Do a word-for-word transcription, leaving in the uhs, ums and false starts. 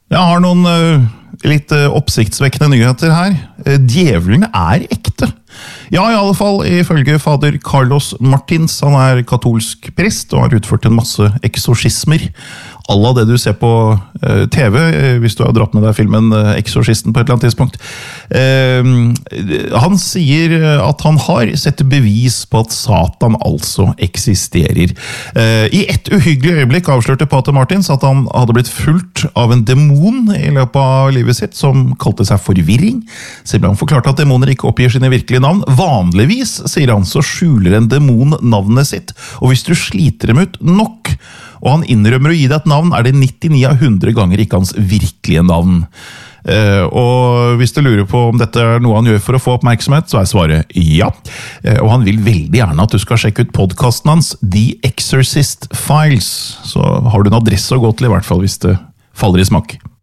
Jeg har noen uh, litt uh, oppsiktsvekkende nyheter her. Uh, djevelen er ekte. Ja, i alle fall ifølge fader Carlos Martins. Han er katolsk prest og har utført en masse eksorsismer. Alla det du ser på uh, T V, uh, hvis du har dratt med deg filmen uh, Eksorsisten på et eller annet tidspunkt. Uh, han sier at han har sett bevis på at Satan altså eksisterer. Uh, I et uhyggelig øyeblikk avslørte pater Martins at han hadde blitt fulgt av en demon i løpet av livet sitt, som kalte seg forvirring. Selv om han forklarte at demoner ikke oppgir sine virkelige navn. Vanligvis, sier han, så skjuler en demon navnet sitt, og hvis du sliter dem ut nok, og han innrømmer å gi deg et navn, er det nittini av hundre ganger ikke hans virkelige navn. Uh, og hvis du lurer på om dette er noe han gjør for å få oppmerksomhet, så er svaret ja. Uh, og han vil veldig gjerne at du skal sjekke ut podcasten hans, The Exorcist Files. Så har du en adresse å gå til i hvert fall hvis det faller i smak.